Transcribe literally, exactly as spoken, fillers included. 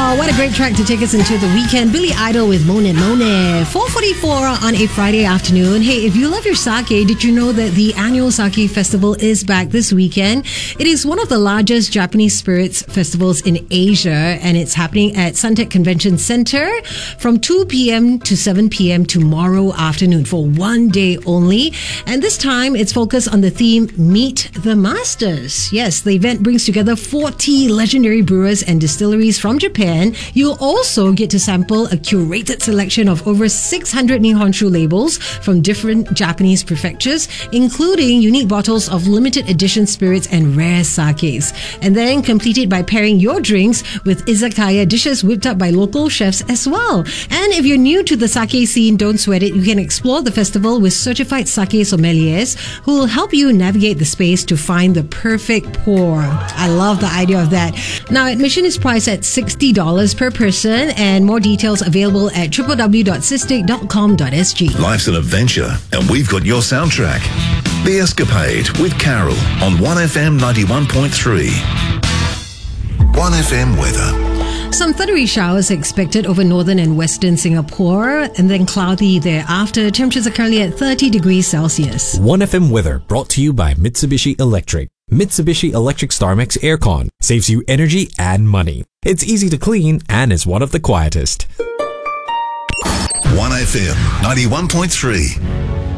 Oh, what a great track to take us into the weekend. Billy Idol with Monet Monet. four forty-four on a Friday afternoon. Hey, if you love your sake, did you know that the annual Sake Festival is back this weekend? It is one of the largest Japanese spirits festivals in Asia, and it's happening at Suntec Convention Center from two p.m. to seven p.m. tomorrow afternoon for one day only. And this time, it's focused on the theme Meet the Masters. Yes, the event brings together forty legendary brewers and distilleries from Japan. You'll also get to sample a curated selection of over six hundred Nihonshu labels from different Japanese prefectures, including unique bottles of limited edition spirits and rare sakes. And then complete it by pairing your drinks with izakaya dishes whipped up by local chefs as well. And if you're new to the sake scene, don't sweat it. You can explore the festival with certified sake sommeliers who will help you navigate the space to find the perfect pour. I love the idea of that. Now, admission is priced at sixty dollars per person, and more details available at w w w dot sistig dot com dot s g. Life's an adventure, and we've got your soundtrack. The Escapade with Carol on one F M ninety-one point three. one F M weather. Some thundery showers are expected over northern and western Singapore, and then cloudy thereafter. Temperatures are currently at thirty degrees Celsius. one F M weather brought to you by Mitsubishi Electric. Mitsubishi Electric StarMax Aircon saves you energy and money. It's easy to clean and is one of the quietest. one F M ninety-one point three.